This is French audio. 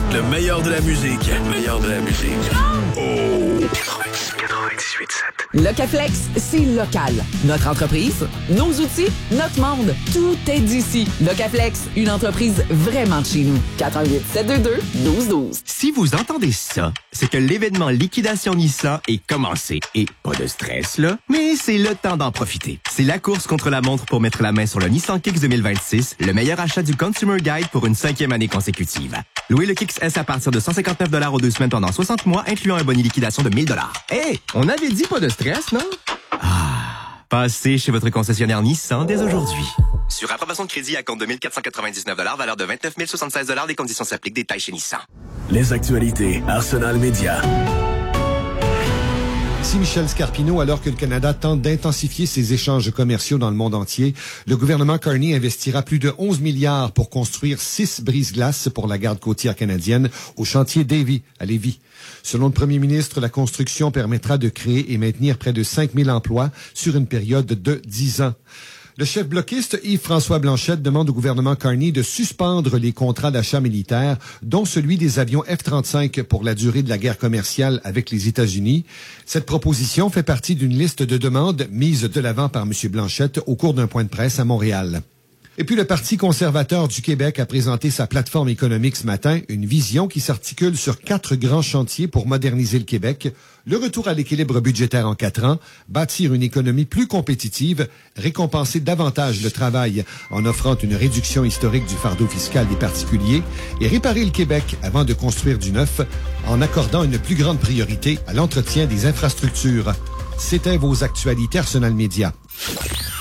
Le meilleur de la musique. Meilleur de la musique. Oh! 98.7. Locaflex, c'est local. Notre entreprise, nos outils, notre monde. Tout est d'ici. Locaflex, une entreprise vraiment de chez nous. 418-722-1212. Si vous entendez ça, c'est que l'événement Liquidation Nissan est commencé. Et pas de stress, là, mais c'est le temps d'en profiter. C'est la course contre la montre pour mettre la main sur le Nissan Kicks 2026, le meilleur achat du Consumer Guide pour une 5e année consécutive. Louez le Kicks S à partir de 159 $ aux 2 semaines pendant 60 mois, incluant un bonus liquidation de 1 000 $. Hey, on avait dit pas de stress, non? Ah, passez chez votre concessionnaire Nissan dès aujourd'hui. Sur approbation de crédit à compte de 1 499 $, valeur de 29 076 $, des conditions s'appliquent, détails chez Nissan. Les actualités Arsenal Média. Ici Michel Scarpino. Alors que le Canada tente d'intensifier ses échanges commerciaux dans le monde entier, le gouvernement Carney investira plus de 11 milliards pour construire 6 brise-glaces pour la garde côtière canadienne au chantier Davie à Lévis. Selon le premier ministre, la construction permettra de créer et maintenir près de 5 000 emplois sur une période de 10 ans. Le chef bloquiste Yves-François Blanchette demande au gouvernement Carney de suspendre les contrats d'achat militaires, dont celui des avions F-35 pour la durée de la guerre commerciale avec les États-Unis. Cette proposition fait partie d'une liste de demandes mises de l'avant par M. Blanchette au cours d'un point de presse à Montréal. Et puis le Parti conservateur du Québec a présenté sa plateforme économique ce matin, une vision qui s'articule sur 4 grands chantiers pour moderniser le Québec, le retour à l'équilibre budgétaire en 4 ans, bâtir une économie plus compétitive, récompenser davantage le travail en offrant une réduction historique du fardeau fiscal des particuliers et réparer le Québec avant de construire du neuf en accordant une plus grande priorité à l'entretien des infrastructures. C'était vos actualités Arsenal Média.